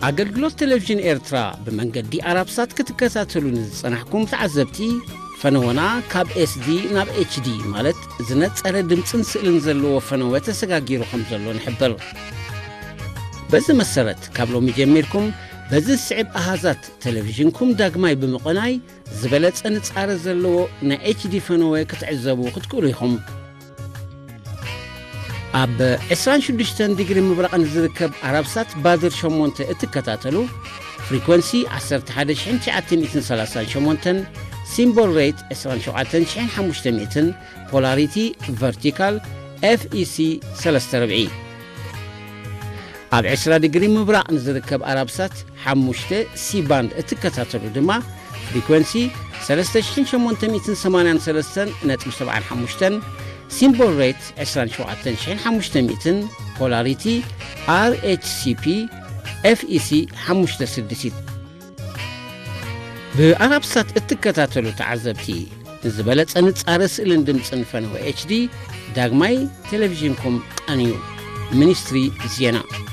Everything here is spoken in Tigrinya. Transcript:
አገልግሎት ቴሌቪዥን ኤርትራ በመንገዲ አራብሳት ክትከታተሉን ጽናሕኩም ተዓዘብቲ ፈነወና ካብ SD ናብ HD ማለት ዝነጸረ ድምጽን ስእልን ዘለዎ ፈነወ ተሰጋጊሩኩም ዘሎ ንሕብር በዚህ መሰረት ካብሎም ጀሚርኩም በዚህ ስዕብ አሃዛት ቴሌቪዥንኩም ዳግማይ ብምቕናይ ዝበለጸ ንጻረ ዘለዎ ና HD ፈነወ ክትዕዘቡ ክትክእሉ ኢኹም ኣብ 26 ዲግሪ ምብራቕን ዝርከብ አራብሳት ባድር 8 እትከታተሉ ፍሪኩዌንሲ 11938 ሲምቦል ሬት 27500 ፖላሪቲ ቨርቲካል FEC 3/4 ኣብ 20 ዲግሪ ምብራቕን ዝርከብ አራብሳት 5 ሲ ባንድ እትከታተሉ ድማ ፍሪኩዌንሲ 3883.75 ሲምቦል ሬት 27500 ፖላሪቲ RHCP FEC 56 በአራብሳት እትከታተሉ ተዓዘብቲ ዝበለጸ ንጻረ ስእልን ድምጽን ፈነወ HD ዳግማይ ቴሌቪዥንኩም ቀንዩ ሚኒስትሪ ዜና